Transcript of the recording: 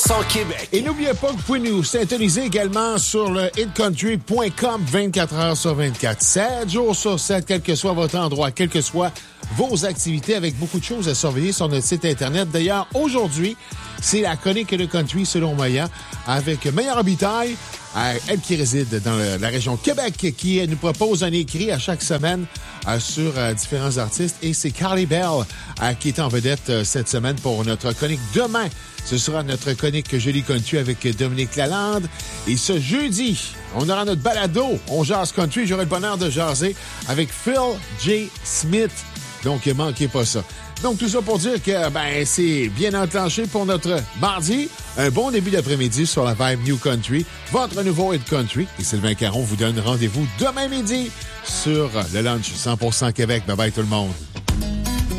100% Québec. Et n'oubliez pas que vous pouvez nous syntoniser également sur le hitcountry.com 24 heures sur 24, 7 jours sur 7, quel que soit votre endroit, quelles que soient vos activités, avec beaucoup de choses à surveiller sur notre site Internet. D'ailleurs, aujourd'hui, c'est la chronique de country selon Maya avec Maya Robitaille, elle qui réside dans la région Québec, qui nous propose un écrit à chaque semaine sur différents artistes. Et c'est Carly Bell qui est en vedette cette semaine pour notre chronique. Demain, ce sera notre chronique Jolie Country avec Dominique Lalande. Et ce jeudi, on aura notre balado. On jase country. J'aurai le bonheur de jaser avec Phil J. Smith. Donc, manquez pas ça. Donc, tout ça pour dire que c'est bien enclenché pour notre mardi. Un bon début d'après-midi sur la Vibe New Country, votre nouveau Hit Country. Et Sylvain Caron vous donne rendez-vous demain midi sur le Lunch 100% Québec. Bye bye tout le monde.